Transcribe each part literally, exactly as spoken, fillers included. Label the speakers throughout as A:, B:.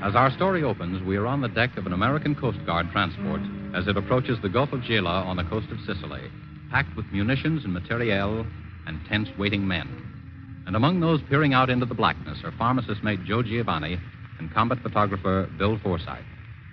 A: As our story opens, we are on the deck of an American Coast Guard transport as it approaches the Gulf of Gela on the coast of Sicily, packed with munitions and materiel and tense waiting men. And among those peering out into the blackness are pharmacist mate Joe Giovanni and combat photographer Bill Forsythe.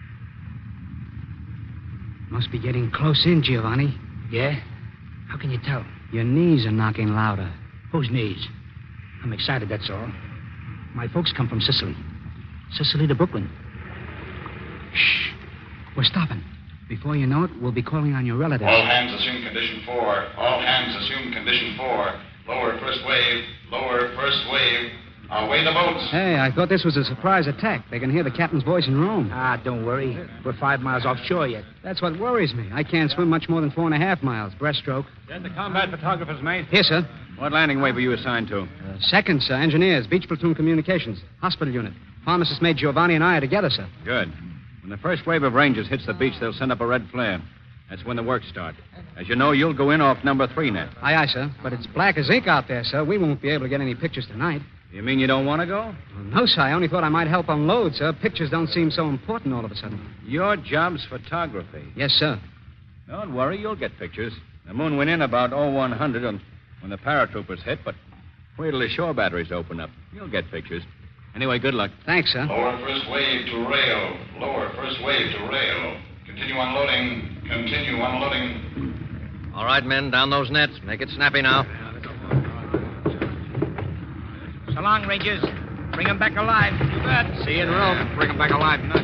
B: Must be getting close in, Giovanni.
C: Yeah? How can you tell?
B: Your knees are knocking louder.
C: Whose knees? I'm excited, that's all. My folks come from Sicily. Sicily to Brooklyn.
B: Shh. We're stopping. Before you know it, we'll be calling on your relatives.
D: All hands assume condition four. All hands assume condition four. Lower first wave. Lower first wave. Away the boats.
B: Hey, I thought this was a surprise attack. They can hear the captain's voice in Rome.
C: Ah, don't worry. We're five miles offshore yet.
B: That's what worries me. I can't swim much more than four and a half miles, breaststroke.
E: That's the combat photographer's mate.
B: Here, sir.
E: What landing wave were you assigned to?
B: Uh, second, sir. Engineers, Beach Platoon Communications, hospital unit. Pharmacist mate Giovanni and I are together, sir.
E: Good. When the first wave of Rangers hits the beach, they'll send up a red flare. That's when the work starts. As you know, you'll go in off number three net.
B: Aye, aye, sir. But it's black as ink out there, sir. We won't be able to get any pictures tonight.
E: You mean you don't want to go?
B: Well, no, sir. I only thought I might help unload, sir. Pictures don't seem so important all of a sudden.
E: Your job's photography.
B: Yes, sir.
E: Don't worry, you'll get pictures. The moon went in about oh one hundred when the paratroopers hit, but wait till the shore batteries open up. You'll get pictures. Anyway, good luck.
B: Thanks, sir.
D: Lower first wave to rail. Lower first wave to rail. Continue unloading. Continue unloading.
F: All right, men, down those nets. Make it snappy now.
C: So long, Rangers. Bring them back alive. You bet.
F: See you in Rome. Bring them back alive tonight.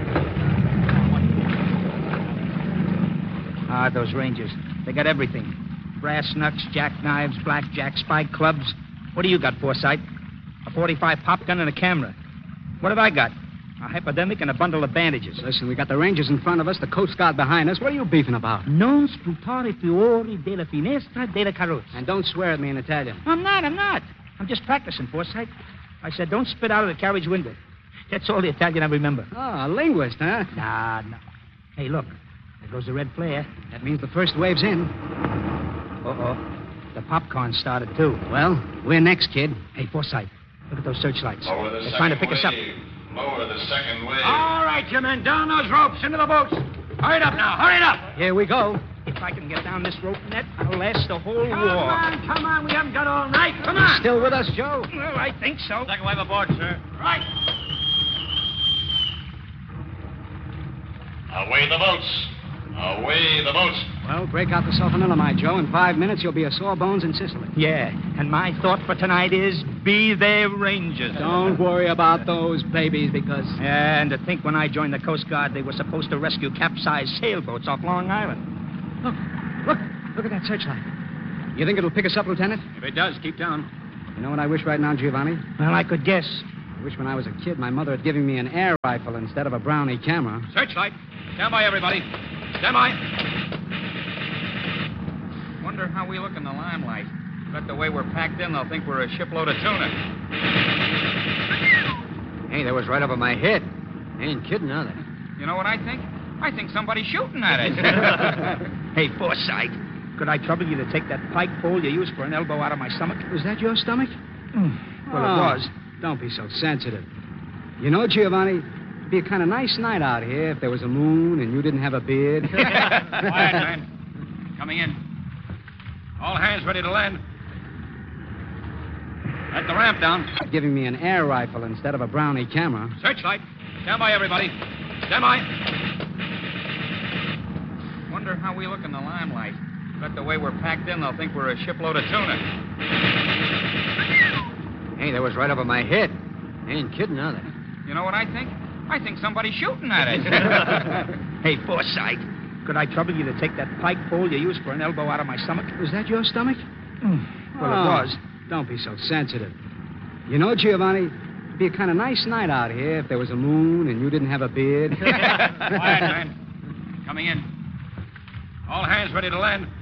C: Ah, those Rangers. They got everything. Brass knucks, jackknives, blackjack, spike clubs. What do you got, Forsythe? A forty-five pop gun and a camera. What have I got? A hypodermic and a bundle of bandages.
B: Listen, we got the Rangers in front of us, the Coast Guard behind us. What are you beefing about?
C: Non sputare fuori della finestra della carrozza.
B: And don't swear at me in Italian.
C: I'm not, I'm not. I'm just practicing, Forsythe. I said, don't spit out of the carriage window. That's all the Italian I remember.
B: Oh, a linguist, huh?
C: Nah, no. Hey, look. There goes the red flare.
B: That means the first wave's in.
C: Uh-oh. The popcorn started, too.
B: Well, we're next, kid.
C: Hey, Forsythe, look at those searchlights.
D: Lower the
C: They're trying to pick
D: second
C: us up.
D: wave. Lower the second wave.
E: All right, you men, down those ropes, into the boats. Hurry it up now, hurry it up.
B: Here we go.
C: If I can get down this rope net, I'll last the whole
E: Come
C: war.
E: on, come on, we haven't got all night. Come
B: You
E: on.
B: still with us, Joe?
C: Well, I think so.
E: Second wave aboard, sir. Right.
D: Away the boats. Away the boats.
B: Well, break out the sulfanilamide, Joe. In five minutes, you'll be a sore bones in Sicily.
C: Yeah, and my thought for tonight is be there, Rangers.
B: Don't worry about those babies, because...
C: And to think when I joined the Coast Guard, they were supposed to rescue capsized sailboats off Long Island.
B: Look, look, look at that searchlight. You think it'll pick us up, Lieutenant?
E: If it does, keep down.
B: You know what I wish right now, Giovanni?
C: Well, I could guess.
B: I wish when I was a kid, my mother had given me an air rifle instead of a Brownie camera.
E: Searchlight. Stand by, everybody. Stand by. Wonder how we look in the limelight. But the way we're packed in, they'll think we're a shipload of tuna.
F: Hey, that was right over my head. Ain't kidding, are they?
E: You know what I think? I think somebody's shooting at it.
C: Hey, Forsythe, could I trouble you to take that pike pole you used for an elbow out of my stomach?
B: Was that your stomach?
C: Well,
B: Oh,
C: it was.
B: Don't be so sensitive. You know, Giovanni, it'd be a kind of nice night out here if there was a moon and you didn't have a beard.
E: Quiet, man. Coming in. All hands ready to land. Let the ramp down.
B: Giving me an air rifle instead of a Brownie camera.
E: Searchlight. Stand by, everybody. Stand by. Wonder how we look in the limelight. But the way we're packed in, they'll think we're a shipload of tuna.
F: Hey, that was right over my head. Ain't kidding, are they?
E: You know what I think? I think somebody's shooting at it.
C: Hey, Forsythe, could I trouble you to take that pike pole you used for an elbow out of my stomach?
B: Was that your stomach?
C: Well,
B: Oh,
C: it was.
B: Don't be so sensitive. You know, Giovanni, it'd be a kind of nice night out here if there was a moon and you didn't have a beard.
E: Quiet, man. Coming in. All hands ready to land.